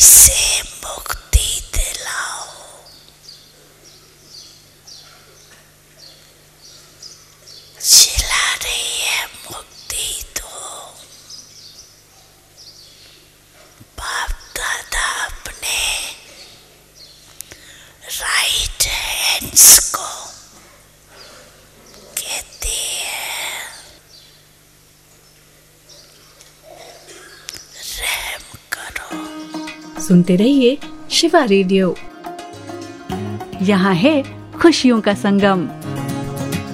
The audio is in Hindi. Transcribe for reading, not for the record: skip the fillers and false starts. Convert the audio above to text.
से मुक्ति दिलाओ। चिल्ला रही है मुक्ति दो। बाप दादा अपने राइट हैंड्स को कहते हैं रहम करो। सुनते रहिए शिवा रेडियो। यहाँ है खुशियों का संगम।